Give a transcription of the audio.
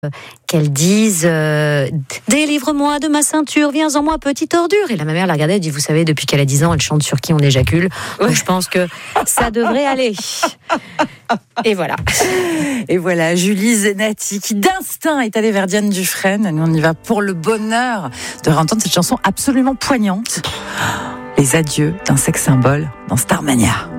Qu'elle dise délivre-moi de ma ceinture, viens en moi petite ordure. Et là ma mère la regardait, elle dit vous savez depuis qu'elle a 10 ans elle chante sur qui on éjacule. Donc je pense que ça devrait aller. Et voilà. Et voilà, Julie Zenati qui d'instinct est allée vers Diane Dufresne. Nous on y va pour le bonheur de entendre cette chanson absolument poignante. Les adieux d'un sex symbole dans Starmania.